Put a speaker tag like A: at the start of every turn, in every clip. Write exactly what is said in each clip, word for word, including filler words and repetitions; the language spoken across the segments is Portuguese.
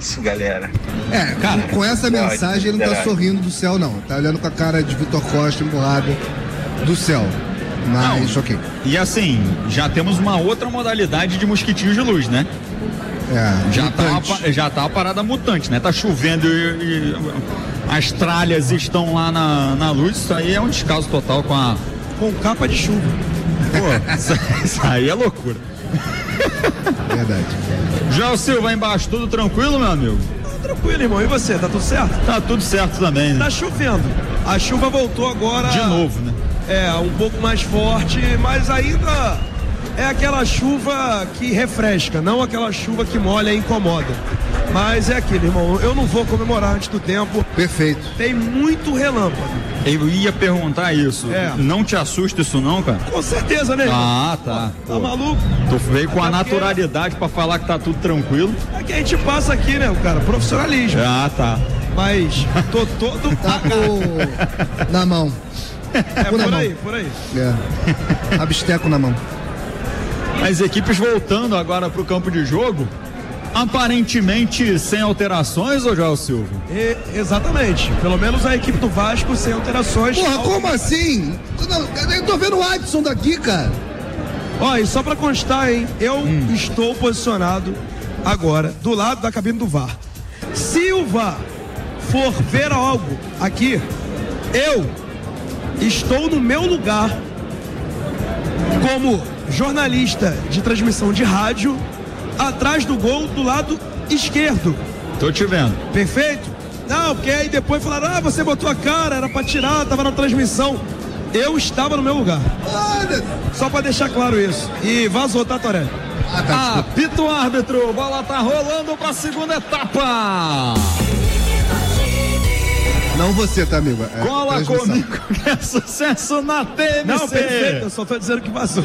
A: isso, galera.
B: É, cara, com essa
A: pode,
B: mensagem ele não tá
A: será?
B: sorrindo do céu, não. Tá olhando com a cara de Vitor Costa emburrada do céu. Mas,
C: Não.
B: ok.
C: E assim, já temos uma outra modalidade de mosquitinhos de luz, né?
B: É,
C: Já tá, uma,
B: mutante.
C: pa- já tá a parada mutante, né? Tá chovendo e, e as tralhas estão lá na, na luz. Isso aí é um descaso total com a.
D: Com capa de chuva.
C: Pô, isso, isso aí é loucura.
B: Verdade.
C: Já o Silva embaixo, tudo tranquilo, meu amigo?
D: Tranquilo, irmão. E você, tá tudo certo?
C: Tá tudo certo também, né?
D: Tá chovendo. A chuva voltou agora.
C: De novo, né?
D: É, um pouco mais forte, mas ainda é aquela chuva que refresca, não aquela chuva que molha e incomoda. Mas é aquilo, irmão. Eu não vou comemorar antes do tempo.
B: Perfeito.
D: Tem muito relâmpago.
C: Eu ia perguntar isso.
D: É.
C: Não te assusta isso não, cara?
D: Com certeza, né, irmão?
C: Ah, tá.
D: Tá
C: Pô,
D: maluco?
C: tu veio com a
D: Até porque-
C: naturalidade pra falar que tá tudo tranquilo.
D: É que a gente passa aqui, né, cara? Profissionalismo.
C: Ah, tá.
D: Mas tô todo.
B: Tá com... na mão.
D: É
B: por na
D: por
B: mão.
D: aí, por aí.
B: É. Absteco na mão.
C: As equipes voltando agora pro campo de jogo, aparentemente sem alterações, ô Joel Silva?
D: E- exatamente. Pelo menos a equipe do Vasco sem alterações.
B: Porra, como assim? Não, eu tô vendo o Adson daqui, cara.
D: Ó, e só pra constar, hein? Eu
C: Hum.
D: estou posicionado agora do lado da cabine do V A R. Se o V A R for ver algo aqui, eu estou no meu lugar como jornalista de transmissão de rádio, atrás do gol do lado esquerdo.
C: Tô te vendo.
D: Perfeito? Não, porque aí depois falaram, ah, você botou a cara, era pra tirar, tava na transmissão. Eu estava no meu lugar. Só pra deixar claro isso. E vazou, tá, Toré?
B: Ah, tá.
C: Apita o árbitro, bola tá rolando pra segunda etapa.
B: Não você, tá, amigo? É
C: Cola
B: transmissão.
C: comigo que é sucesso na T M C.
D: Não, perfeito, eu só tô dizendo que vazou.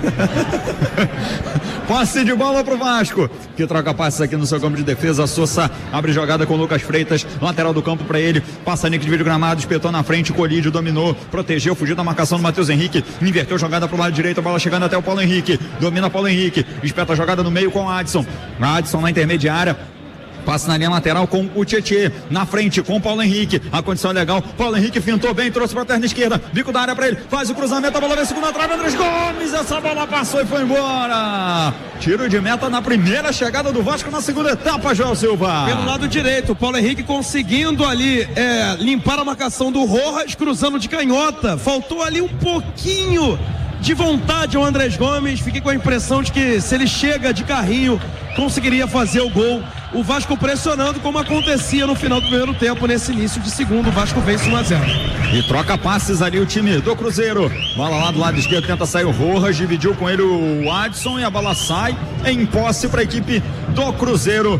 C: Passe de bola pro Vasco, que troca passes aqui no seu campo de defesa. Sousa abre jogada com Lucas Freitas, lateral do campo pra ele. Passa Nick de vídeo gramado, espetou na frente, Colídio dominou, protegeu, fugiu da marcação do Matheus Henrique, inverteu jogada pro lado direito, a bola chegando até o Paulo Henrique, domina Paulo Henrique, espeta a jogada no meio com o Adson. Adson na intermediária. Passa na linha lateral com o Tietê, na frente com o Paulo Henrique, a condição é legal, Paulo Henrique fintou bem, trouxe pra perna esquerda, bico da área pra ele, faz o cruzamento, a bola vem segunda trave, Andrés Gomes, essa bola passou e foi embora. Tiro de meta na primeira chegada do Vasco na segunda etapa, Joel Silva.
D: Pelo lado direito, o Paulo Henrique conseguindo ali é, limpar a marcação do Rojas, cruzando de canhota. Faltou ali um pouquinho de vontade ao Andrés Gomes. Fiquei com a impressão de que se ele chega de carrinho, conseguiria fazer o gol. O Vasco pressionando, como acontecia no final do primeiro tempo. Nesse início de segundo, o Vasco vence um a zero.
C: E troca passes ali o time do Cruzeiro. Bola lá do lado esquerdo, tenta sair o Rojas, dividiu com ele o Adson e a bola sai em posse para a equipe do Cruzeiro.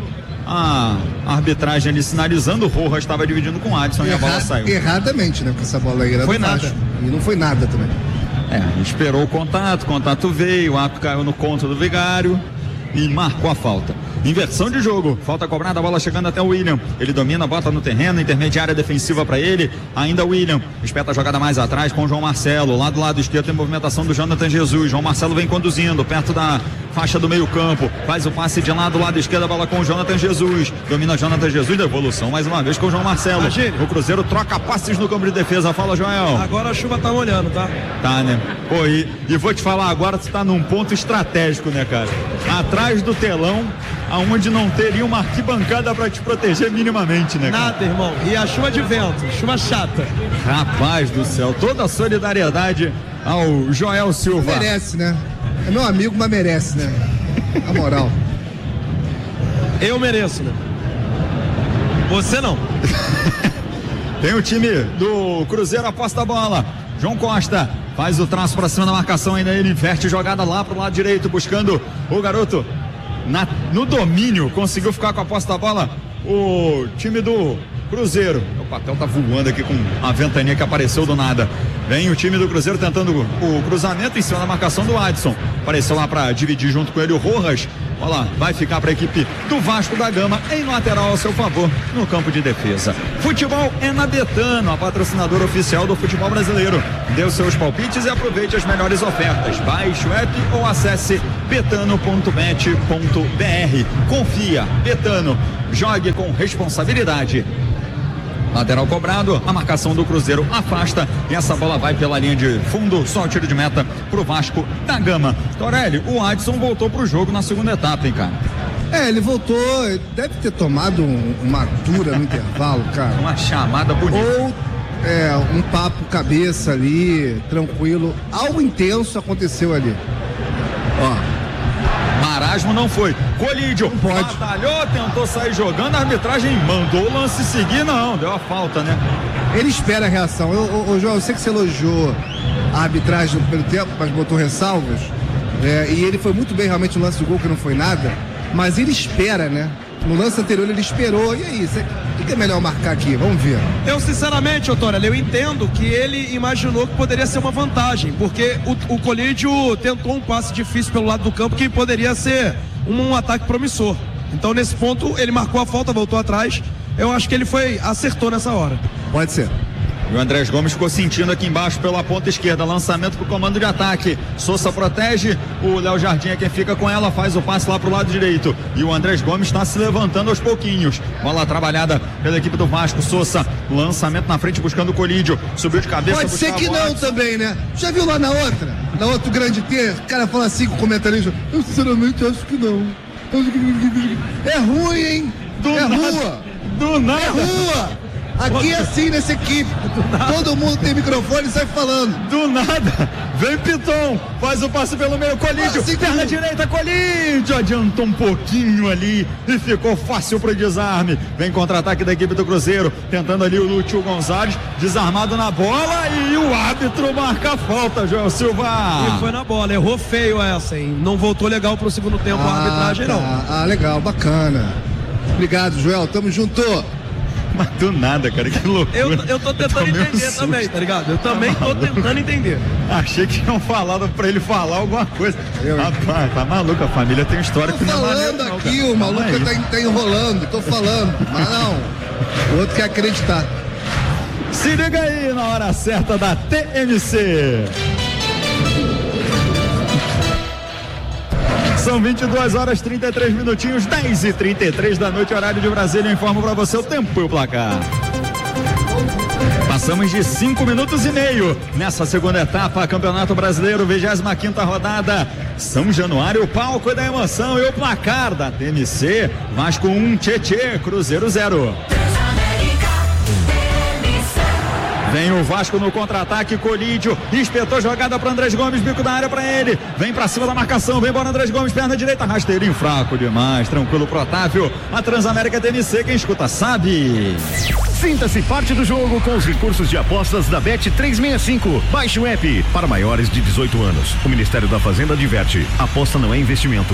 C: A arbitragem ali sinalizando, o Rojas estava dividindo com o Adson e a bola
B: Erra-
C: saiu.
B: Erradamente, né? Porque essa bola aí era
D: Foi
B: do
D: nada.
B: Vasco. E não foi nada também.
C: É, esperou o contato, o contato veio, o árbitro caiu no conto do Vigário e marcou a falta. Inversão de jogo, falta cobrada, a bola chegando até o William, ele domina, bota no terreno, intermediária defensiva para ele, ainda o William, espeta a jogada mais atrás com o João Marcelo, lá do lado esquerdo tem movimentação do Jonathan Jesus, João Marcelo vem conduzindo, perto da faixa do meio campo, faz o passe de lado, lado esquerdo, a bola com o Jonathan Jesus, domina Jonathan Jesus, devolução mais uma vez com o João Marcelo.
D: Imagine.
C: O Cruzeiro troca passes no campo de defesa, fala Joel.
D: Agora a chuva tá molhando, tá?
C: Tá, né? Pô, e, e vou te falar agora, tu tá num ponto estratégico, né, cara? Atrás do telão, aonde não teria uma arquibancada pra te proteger minimamente, né, cara?
D: Nada, irmão. E a chuva de vento, chuva chata.
C: Rapaz do céu, toda a solidariedade ao Joel Silva.
B: Merece, né? É meu amigo, mas merece, né? A moral.
D: Eu mereço, né? Você não.
C: Tem o time do Cruzeiro, aposta a bola. João Costa faz o traço pra cima da marcação, ainda ele inverte jogada lá pro lado direito, buscando o garoto na, no domínio, conseguiu ficar com a posse da bola o time do Cruzeiro. O papel tá voando aqui com a ventania que apareceu do nada. Vem o time do Cruzeiro tentando o cruzamento em cima da marcação do Adson. Apareceu lá para dividir junto com ele o Rojas. Olha lá, vai ficar para a equipe do Vasco da Gama em lateral ao seu favor no campo de defesa. Futebol é na Betano, a patrocinadora oficial do futebol brasileiro. Dê os seus palpites e aproveite as melhores ofertas. Baixe o app ou acesse betano ponto bet ponto br. Confia, Betano. jogue com responsabilidade. Lateral cobrado, a marcação do Cruzeiro afasta e essa bola vai pela linha de fundo, só o tiro de meta pro Vasco da Gama. Torelli, o Adson voltou pro jogo na segunda etapa, hein, cara?
B: É, ele voltou, deve ter tomado um, uma dura no intervalo, cara.
C: Uma chamada bonita.
B: Ou é, um papo cabeça ali, tranquilo. Algo intenso aconteceu ali. Ó.
C: Marasmo não foi. Colídio batalhou, tentou sair jogando, a arbitragem mandou o lance seguir, não, deu a falta, né?
B: Ele espera a reação. Ô, João, eu sei que você elogiou a arbitragem no primeiro tempo, mas botou ressalvas. É, e ele foi muito bem realmente no lance do gol, que não foi nada. Mas ele espera, né? No lance anterior ele esperou. E aí, o que é melhor marcar aqui? Vamos ver.
D: Eu, sinceramente, Otório, eu entendo que ele imaginou que poderia ser uma vantagem, porque o, o Colídio tentou um passe difícil pelo lado do campo que poderia ser um, um ataque promissor. Então, nesse ponto, ele marcou a falta, voltou atrás. Eu acho que ele foi, acertou nessa hora.
B: Pode ser.
C: E o Andrés Gomes ficou sentindo aqui embaixo pela ponta esquerda, lançamento pro comando de ataque. Sousa protege, o Léo Jardim é quem fica com ela, faz o passe lá pro lado direito. E o Andrés Gomes está se levantando aos pouquinhos. Bola trabalhada pela equipe do Vasco. Sousa, lançamento na frente buscando o Colídio. Subiu de cabeça.
B: Pode ser que não também, né? Já viu lá na outra? Na outra grande T, o cara fala assim com o comentarista. Eu sinceramente acho que não. É ruim, hein?
C: Do
B: é
C: nada.
B: rua.
C: Do nada.
B: É rua. Aqui é assim nessa equipe. Todo mundo tem microfone e sai falando.
C: Do nada. Vem Piton. Faz o passe pelo meio. Colídio.
B: Assim,
C: perna
B: como...
C: direita. Colídio. Adiantou um pouquinho ali e ficou fácil pro desarme. Vem contra-ataque da equipe do Cruzeiro. Tentando ali o Lúcio Gonzalez. Desarmado na bola e o árbitro marca a falta, Joel Silva.
D: E foi na bola. Errou feio essa, hein? Não voltou legal pro segundo tempo
B: ah,
D: a arbitragem,
B: tá.
D: não.
B: Ah, legal. Bacana. Obrigado, Joel. Tamo junto.
C: Mas do nada, cara, que loucura.
D: Eu, eu tô tentando eu entender um também, tá ligado? Eu também tô tentando entender.
C: Achei que tinham falado pra ele falar alguma coisa. Eu, Rapaz, tá maluco, a família tem história
B: tô
C: que não é
B: falando
C: maneiro,
B: aqui,
C: não,
B: o maluco tá, tá enrolando, tô falando. Mas não, o outro quer acreditar.
C: Se liga aí na hora certa da T M C. São vinte e duas horas e trinta e três minutinhos, dez e trinta e três da noite, horário de Brasília. Eu informo para você o tempo e o placar. Passamos de cinco minutos e meio nessa segunda etapa, Campeonato Brasileiro, vigésima quinta rodada. São Januário, o palco da emoção e o placar da T M C. Vasco um, Tietê, Cruzeiro zero. Vem o Vasco no contra-ataque, Colídio, espetou jogada para Andrés Gomes, bico da área para ele, vem para cima da marcação, vem embora Andrés Gomes, perna direita, rasteirinho fraco demais, tranquilo pro Otávio. A Transamérica T M C, quem escuta sabe.
A: Sinta-se parte do jogo com os recursos de apostas da Bet trezentos e sessenta e cinco. Baixe o app para maiores de dezoito anos. O Ministério da Fazenda adverte: aposta não é investimento.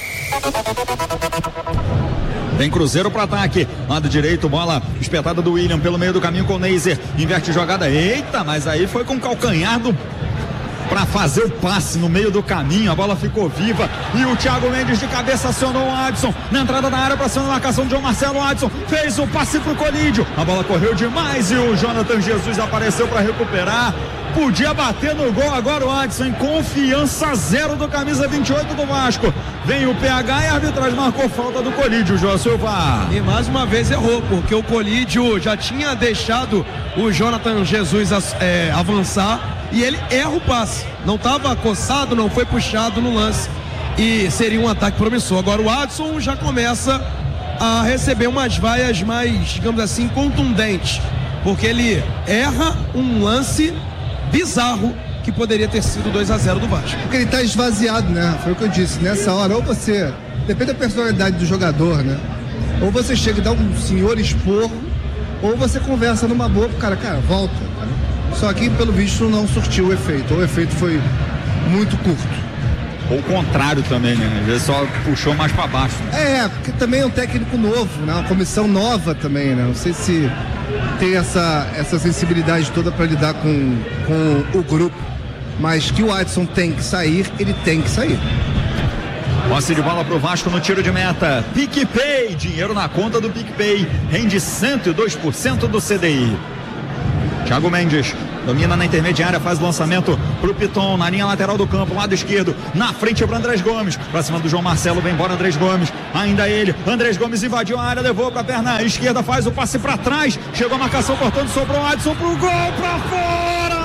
C: Vem Cruzeiro pro ataque, lado direito, bola espetada do William pelo meio do caminho com o Neiser, inverte jogada, eita, mas aí foi com o calcanhar do para fazer o passe no meio do caminho, a bola ficou viva e o Thiago Mendes de cabeça acionou o Adson na entrada da área para cima da marcação de João Marcelo. Adson fez o passe pro Colídio, a bola correu demais e o Jonathan Jesus apareceu para recuperar. Podia bater no gol agora o Adson, em confiança zero do camisa vinte e oito do Vasco. Vem o P H e a arbitragem marcou falta do Colídio, João Silva.
D: E mais uma vez errou, porque o Colídio já tinha deixado o Jonathan Jesus é, avançar e ele erra o passe. Não estava coçado, não foi puxado no lance e seria um ataque promissor. Agora o Adson já começa a receber umas vaias mais, digamos assim, contundentes, porque ele erra um lance bizarro que poderia ter sido dois a zero do Vasco.
B: Porque ele tá esvaziado, né? Foi o que eu disse. Nessa hora, ou você, depende da personalidade do jogador, né? Ou você chega e dá um senhor esporro, ou você conversa numa boa pro cara, cara, volta. Cara. Só que, pelo visto, não surtiu o efeito. Ou o efeito foi muito curto.
C: Ou o contrário também, né? Às vezes só puxou mais pra baixo.
B: É, porque também é um técnico novo, né? Uma comissão nova também, né? Não sei se tem essa, essa sensibilidade toda para lidar com, com o grupo, mas que o Adson tem que sair, ele tem que sair.
C: Posse de bola pro Vasco no tiro de meta. PicPay, dinheiro na conta do PicPay, rende cento e dois por cento do C D I. Thiago Mendes domina na intermediária, faz o lançamento pro Piton, na linha lateral do campo, lado esquerdo, na frente para Andrés Gomes, pra cima do João Marcelo, vem embora Andrés Gomes, ainda ele, Andrés Gomes invadiu a área, levou pra perna esquerda, faz o passe pra trás, chegou a marcação cortando, sobrou o Adson pro gol, pra fora!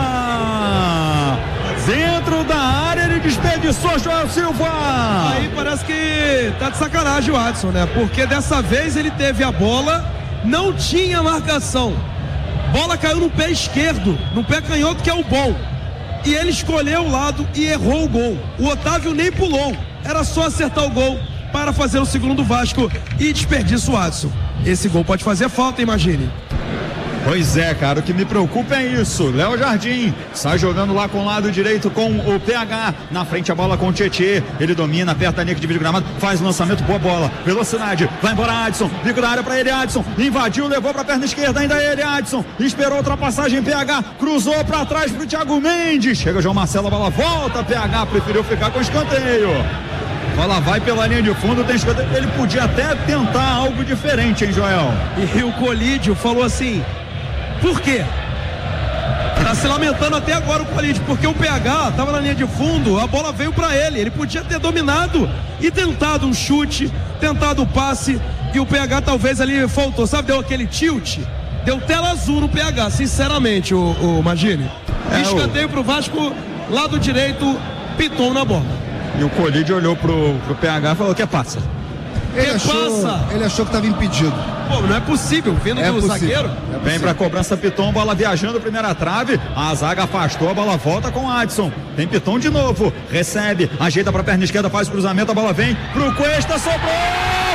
C: Dentro da área, ele desperdiçou Joel Silva.
D: Aí parece que tá de sacanagem o Adson, né? Porque dessa vez ele teve a bola, não tinha marcação. Bola caiu no pé esquerdo, no pé canhoto, que é o bom. E ele escolheu o lado e errou o gol. O Otávio nem pulou. Era só acertar o gol para fazer o segundo do Vasco e desperdiça o Adson. Esse gol pode fazer falta, imagine.
C: Pois é, cara, o que me preocupa é isso. Léo Jardim sai jogando lá com o lado direito com o P H. Na frente a bola com o Tietê. Ele domina, aperta a linha que divide o gramado, faz o lançamento, boa bola. Velocidade, vai embora Adson. Bico da área pra ele, Adson. Invadiu, levou pra perna esquerda, ainda ele, Adson. Esperou a ultrapassagem, P H. Cruzou pra trás pro Thiago Mendes. Chega João Marcelo, a bola volta. P H preferiu ficar com o escanteio. Bola vai pela linha de fundo, tem escanteio. Ele podia até tentar algo diferente, hein, Joel?
D: E o Colídio falou assim: por quê? Tá se lamentando até agora o Colídio, porque o P H tava na linha de fundo, a bola veio pra ele, ele podia ter dominado e tentado um chute, tentado o passe, e o P H talvez ali faltou, sabe, deu aquele tilt, deu tela azul no P H, sinceramente, o, o Magini. É, escanteio o... pro Vasco, lado direito, Piton na bola.
C: E o Colídio olhou pro, pro P H e falou que passa.
B: Ele achou,
D: passa?
B: ele achou que estava impedido.
D: Pô, não é possível, vindo
B: é
D: do
B: possível.
D: zagueiro.
B: É
C: Vem pra cobrança Piton, bola viajando, primeira trave, a zaga afastou, a bola volta com o Adson. Tem Piton de novo, recebe, ajeita pra perna esquerda, faz cruzamento, a bola vem pro Cuesta, sobrou!